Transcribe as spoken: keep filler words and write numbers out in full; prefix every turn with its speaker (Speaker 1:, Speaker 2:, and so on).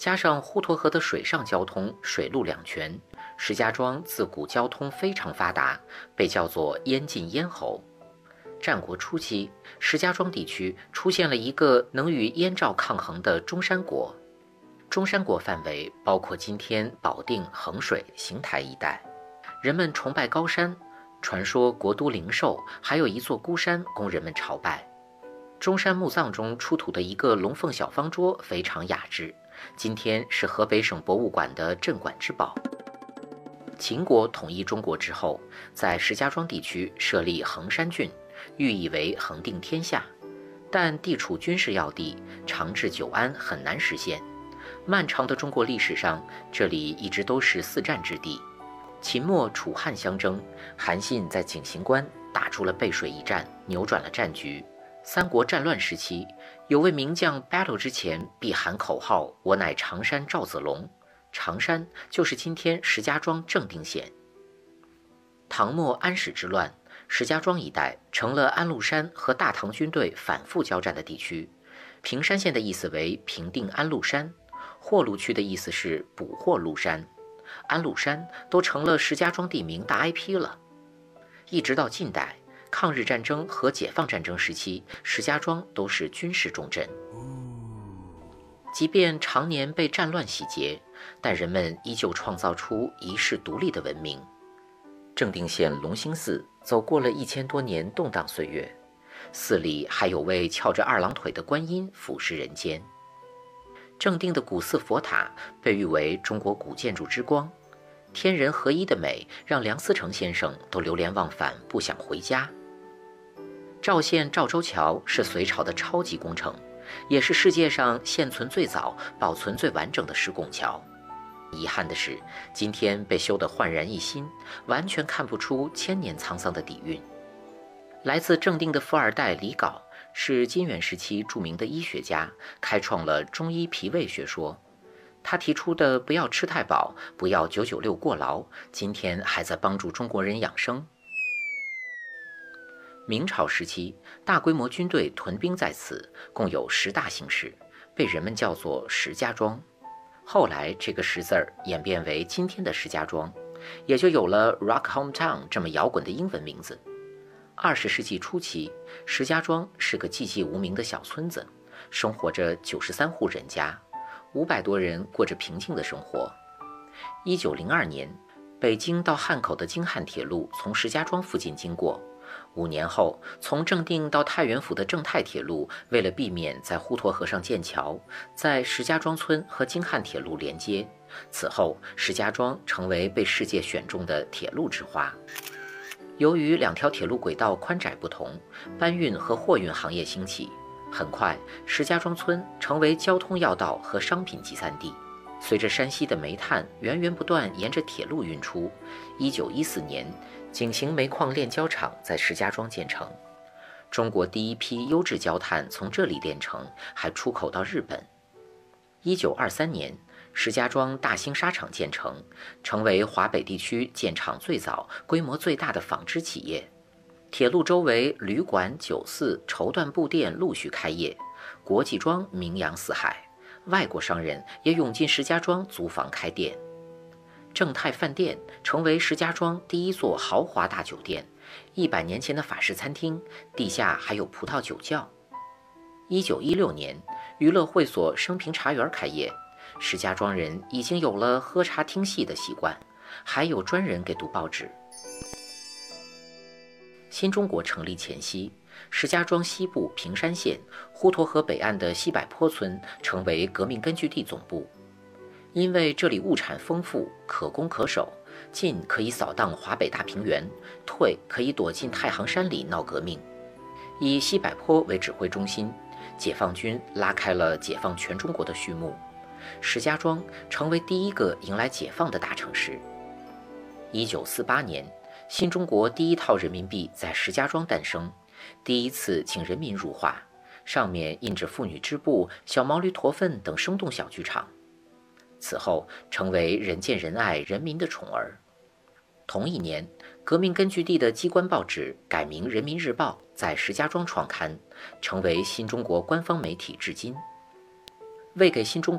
Speaker 1: 加上滹沱河的水上交通水陆两全，石家庄自古交通非常发达，被叫做燕晋咽喉。战国初期，石家庄地区出现了一个能与燕赵抗衡的中山国。中山国范围包括今天保定、衡水、邢台一带，人们崇拜高山，传说国都灵寿还有一座孤山供人们朝拜。中山墓葬中出土的一个龙凤小方桌非常雅致，今天是河北省博物馆的镇馆之宝。秦国统一中国之后，在石家庄地区设立衡山郡，寓意为恒定天下，但地处军事要地，长治久安很难实现。漫长的中国历史上，这里一直都是四战之地。秦末楚汉相争，韩信在井陉关打出了背水一战，扭转了战局。三国战乱时期，有位名将 battle 之前必喊口号：“我乃常山赵子龙。”常山就是今天石家庄正定县。唐末安史之乱，石家庄一带成了安禄山和大唐军队反复交战的地区。平山县的意思为平定安禄山，霍路区的意思是捕获禄山，安禄山都成了石家庄地名大 I P 了。一直到近代抗日战争和解放战争时期，石家庄都是军事重镇。即便常年被战乱洗劫，但人们依旧创造出遗世独立的文明。正定县龙兴寺走过了一千多年动荡岁月，寺里还有位翘着二郎腿的观音俯视人间。正定的古寺佛塔被誉为中国古建筑之光，天人合一的美让梁思成先生都流连忘返，不想回家。赵县赵州桥是隋朝的超级工程，也是世界上现存最早、保存最完整的石拱桥。遗憾的是，今天被修得焕然一新，完全看不出千年沧桑的底蕴。来自正定的富二代李杲是金元时期著名的医学家，开创了中医脾胃学说。他提出的不要吃太饱，不要九九六过劳，今天还在帮助中国人养生。明朝时期，大规模军队屯兵在此，共有十大姓氏，被人们叫做石家庄。后来这个石字儿演变为今天的石家庄，也就有了 Rock Hometown 这么摇滚的英文名字。二十世纪初期，石家庄是个寂寂无名的小村子，生活着九十三户人家，五百多人过着平静的生活。一九零二年，北京到汉口的京汉铁路从石家庄附近经过。五年后，从正定到太原府的正太铁路为了避免在滹沱河上建桥，在石家庄村和京汉铁路连接。此后，石家庄成为被世界选中的铁路之花。由于两条铁路轨道宽窄不同，搬运和货运行业兴起，很快石家庄村成为交通要道和商品集散地。随着山西的煤炭源源不断沿着铁路运出，一九一四年，井陉煤矿炼焦厂在石家庄建成，中国第一批优质焦炭从这里炼成，还出口到日本。一九二三年，石家庄大兴纱厂建成，成为华北地区建厂最早、规模最大的纺织企业。铁路周围旅馆、酒肆、绸缎布店陆续开业，国际庄名扬四海，外国商人也涌进石家庄租房开店。正泰饭店成为石家庄第一座豪华大酒店，一百年前的法式餐厅，地下还有葡萄酒窖。一九一六年，娱乐会所升平茶园开业，石家庄人已经有了喝茶听戏的习惯，还有专人给读报纸。新中国成立前夕，石家庄西部平山县滹沱河北岸的西柏坡村成为革命根据地总部。因为这里物产丰富，可攻可守，进可以扫荡华北大平原，退可以躲进太行山里闹革命。以西柏坡为指挥中心，解放军拉开了解放全中国的序幕，石家庄成为第一个迎来解放的大城市。一九四八年，新中国第一套人民币在石家庄诞生，第一次请人民入画，上面印着妇女织布、小毛驴驼粪等生动小剧场。此后成为人见人爱、人民的宠儿。同一年，革命根据地的机关报纸改名《人民日报》，在石家庄创刊，成为新中国官方媒体至今。为给新中国